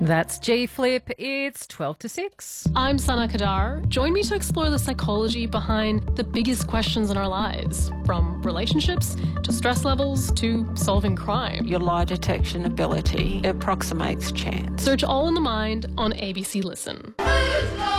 That's G Flip. It's 12 to 6. I'm Sana Kadar. Join me to explore the psychology behind the biggest questions in our lives, from relationships to stress levels to solving crime. Your lie detection ability approximates chance. Search All in the Mind on ABC Listen.